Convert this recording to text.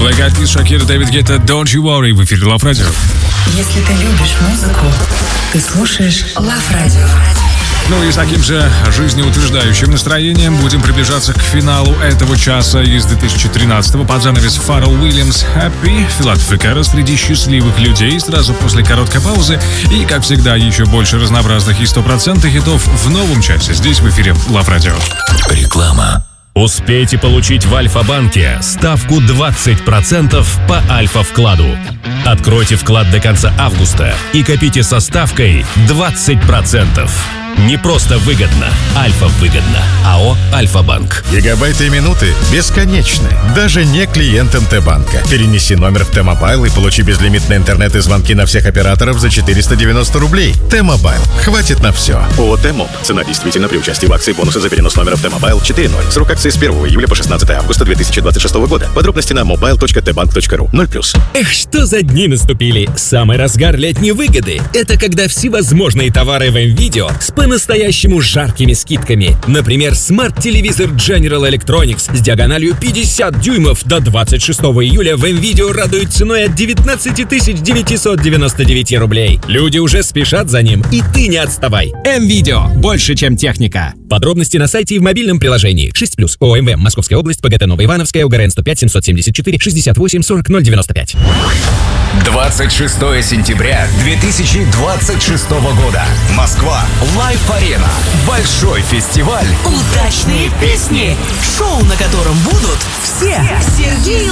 Black Eyed Peas, Шакира, Дэвид Гетта, Don't You Worry в эфире Love Radio. Если ты любишь музыку, ты слушаешь Love Radio. Ну и с таким же жизнеутверждающим настроением будем приближаться к финалу этого часа из 2013-го. Под занавес Фаррелл Уильямс «Happy», Филатов и Кара среди счастливых людей сразу после короткой паузы. И, как всегда, еще больше разнообразных и 100% хитов в новом часе здесь в эфире Love Radio. Реклама. Успейте получить в Альфа-банке ставку 20% по Альфа-вкладу. Откройте вклад до конца августа и копите со ставкой 20%. Не просто выгодно, Альфа-выгодно. АО «Альфа-банк». Гигабайты и минуты бесконечны, даже не клиентам Т-банка. Перенеси номер в Т-мобайл и получи безлимитный интернет и звонки на всех операторов за 490 рублей. Т-мобайл. Хватит на все. ООО «Т-моб». Цена действительно при участии в акции бонусы за перенос номера в Т-мобайл 4.0. Срок акции с 1 июля по 16 августа 2026 года. Подробности на mobile.tbank.ru. 0+. Эх, что за дни наступили. Самый разгар летней выгоды. Это когда всевозможные товары в МВидео с по-настоящему жаркими скидками. Например, смарт-телевизор General Electronics с диагональю 50 дюймов до 26 июля в МВидео радует ценой от 19 999 рублей. Люди уже спешат за ним, и ты не отставай. МВидео. Больше, чем техника. Подробности на сайте и в мобильном приложении. 6+. ОМВ. Московская область. ПГТ Новоивановская. УГРН 105 774 68 40 095. 26 сентября 2026 года. Москва. Лайф-арена. Большой фестиваль. Удачные песни. Шоу, на котором будут все. Сергей